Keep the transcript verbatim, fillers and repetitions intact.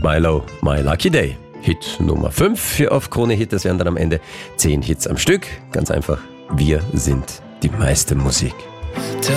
Milo, My Lucky Day. Hit Nummer fünf für Auf Krone Hit. Das wären dann am Ende zehn Hits am Stück. Ganz einfach, wir sind die meiste Musik.